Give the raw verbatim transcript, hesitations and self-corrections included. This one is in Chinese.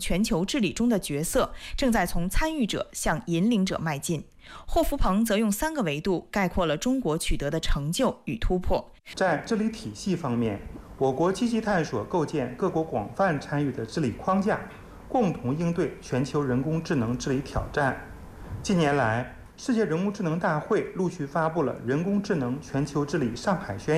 全球治理中的角色正在从参与者向引领者迈进。霍福鹏则用三个维度概括了中国取得的成就与突破。 在治理体系方面，我国积极探索构建各国广泛参与的治理框架，共同应对全球人工智能治理挑战。近年来，世界人工智能大会陆续发布了《人工智能全球治理上海宣